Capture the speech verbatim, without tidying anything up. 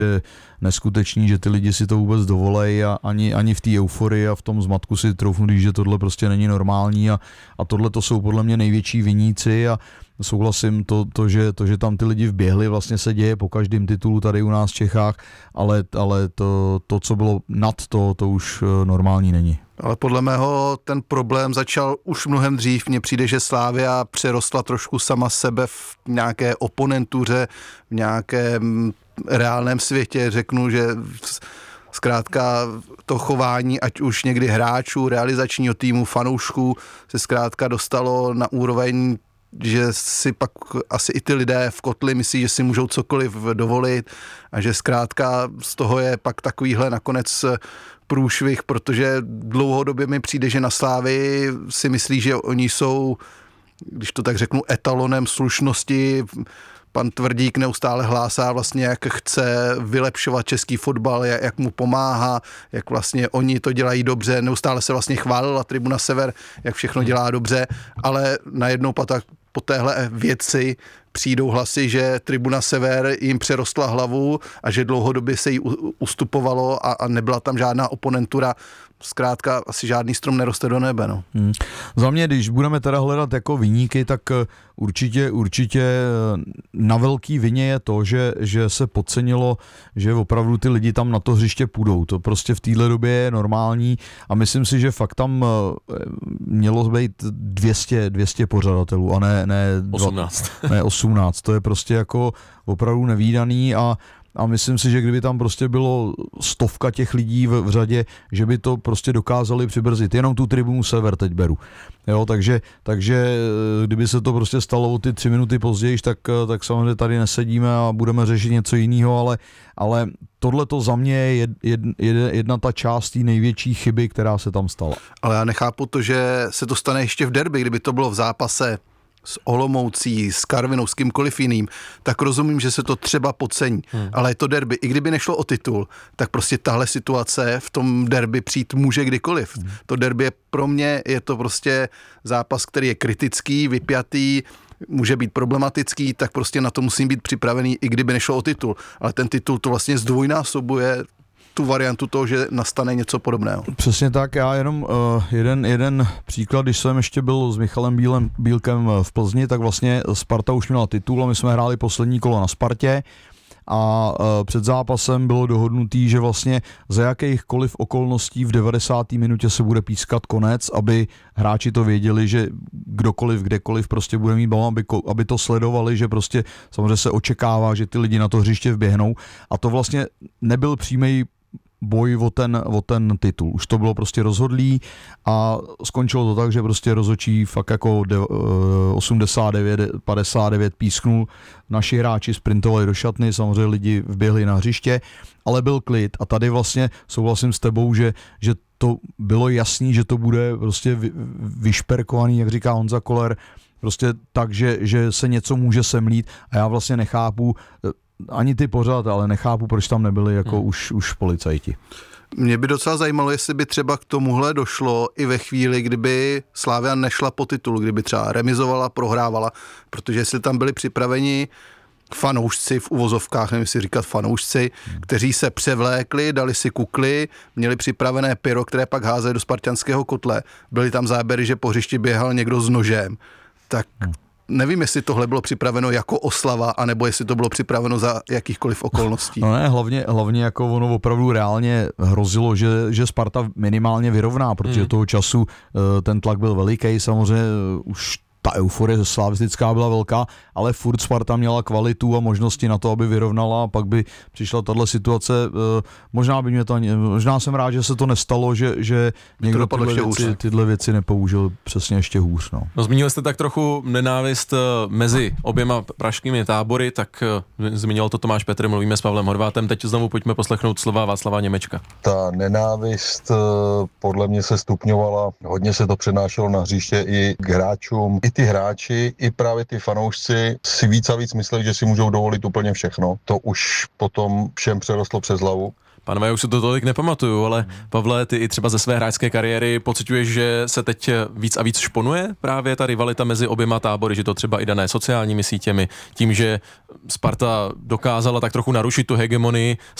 je neskutečný, že ty lidi si to vůbec dovolejí a ani, ani v té euforii a v tom zmatku si troufnu říct, že tohle prostě není normální a, a tohle to jsou podle mě největší viníci a souhlasím to, to, že, to, že tam ty lidi vběhli, vlastně se děje po každém titulu tady u nás v Čechách, ale, ale to, to, co bylo nad to, to už normální není. Ale podle mého ten problém začal už mnohem dřív. Mně přijde, že Slavia přerostla trošku sama sebe v nějaké oponentuře, v nějakém reálném světě. Řeknu, že zkrátka to chování, ať už někdy hráčů, realizačního týmu, fanoušků, se zkrátka dostalo na úroveň, že si pak asi i ty lidé v kotli myslí, že si můžou cokoliv dovolit a že zkrátka z toho je pak takovýhle nakonec průšvih, protože dlouhodobě mi přijde, že na Slávii si myslí, že oni jsou, když to tak řeknu, etalonem slušnosti. Pan Tvrdík neustále hlásá vlastně, jak chce vylepšovat český fotbal, jak mu pomáhá, jak vlastně oni to dělají dobře. Neustále se vlastně chválila Tribuna Sever, jak všechno dělá dobře, ale najednou pak po téhle věci přijdou hlasy, že Tribuna Sever jim přerostla hlavu a že dlouhodobě se jí ustupovalo a, a nebyla tam žádná oponentura. Zkrátka asi žádný strom neroste do nebe. No. Hmm. Za mě, když budeme teda hledat jako viníky, tak určitě, určitě na velký vině je to, že, že se podcenilo, že opravdu ty lidi tam na to hřiště půjdou. To prostě v téhle době je normální a myslím si, že fakt tam mělo být dvě stě pořadatelů a ne, ne, osmnáct. ne osmnáct. To je prostě jako opravdu nevídaný a A myslím si, že kdyby tam prostě bylo stovka těch lidí v, v řadě, že by to prostě dokázali přibrzit. Jenom tu Tribunu Sever teď beru. Jo, takže, takže kdyby se to prostě stalo o ty tři minuty později, tak, tak samozřejmě tady nesedíme a budeme řešit něco jiného, ale, ale tohle to za mě je jed, jed, jedna ta část té největší chyby, která se tam stala. Ale já nechápu to, že se to stane ještě v derby, kdyby to bylo v zápase s Olomoucí, s Karvinou, s kýmkoliv jiným, tak rozumím, že se to třeba podcení, hmm. ale je to derby. I kdyby nešlo o titul, tak prostě tahle situace v tom derby přijít může kdykoliv. Hmm. To derby je pro mě, je to prostě zápas, který je kritický, vypjatý, může být problematický, tak prostě na to musím být připravený, i kdyby nešlo o titul. Ale ten titul to vlastně zdvojnásobuje tu variantu toho, že nastane něco podobného. Přesně tak, já jenom uh, jeden, jeden příklad, když jsem ještě byl s Michalem Bílem, Bílkem v Plzni, tak vlastně Sparta už měla titul a my jsme hráli poslední kolo na Spartě a uh, před zápasem bylo dohodnutý, že vlastně za jakýchkoliv okolností v devadesáté minutě se bude pískat konec, aby hráči to věděli, že kdokoliv, kdekoliv prostě bude mít balón, aby, aby to sledovali, že prostě samozřejmě se očekává, že ty lidi na to hřiště vběhnou a to vlastně nebyl přímý boj o ten, o ten titul. Už to bylo prostě rozhodlý a skončilo to tak, že prostě rozhodčí fakt jako de, osmdesát devět padesát devět písknul. Naši hráči sprintovali do šatny, samozřejmě lidi vběhli na hřiště, ale byl klid a tady vlastně souhlasím s tebou, že, že to bylo jasný, že to bude prostě vy, vyšperkovaný, jak říká Honza Koller, prostě tak, že, že se něco může semlít a já vlastně nechápu ani ty pořád, ale nechápu, proč tam nebyli jako hmm. už, už policajti. Mě by docela zajímalo, jestli by třeba k tomuhle došlo i ve chvíli, kdyby Slavia nešla po titulu, kdyby třeba remizovala, prohrávala, protože jestli tam byli připraveni fanoušci v uvozovkách, nevím si říkat fanoušci, hmm. kteří se převlékli, dali si kukly, měli připravené pyro, které pak házeli do spartanského kotle. Byly tam záběry, že po hřišti běhal někdo s nožem. Tak hmm. nevím, jestli tohle bylo připraveno jako oslava, anebo jestli to bylo připraveno za jakýchkoliv okolností. No ne, hlavně, hlavně jako ono opravdu reálně hrozilo, že, že Sparta minimálně vyrovná, protože hmm. toho času ten tlak byl veliký, samozřejmě už ta euforie slavistická byla velká, ale furt Sparta měla kvalitu a možnosti na to, aby vyrovnala a pak by přišla tahle situace. Možná by mě to, možná jsem rád, že se to nestalo, že, že někdo tyhle věci, tyhle věci nepoužil přesně ještě hůř. No. No, zmínili jste tak trochu nenávist mezi oběma pražskými tábory, tak zmínil to Tomáš Petr, mluvíme s Pavlem Horvátem, teď znovu pojďme poslechnout slova Václava Němečka. Ta nenávist podle mě se stupňovala, hodně se to přenášelo na hřiště i k hráčům, i ty hráči, i právě ty fanoušci si víc a víc mysleli, že si můžou dovolit úplně všechno. To už potom všem přerostlo přes hlavu. Pánové, já už si to tolik nepamatuju, ale Pavle, ty i třeba ze své hráčské kariéry pociťuješ, že se teď víc a víc šponuje právě ta rivalita mezi oběma tábory, že to třeba i dané sociálními sítěmi, tím, že Sparta dokázala tak trochu narušit tu hegemonii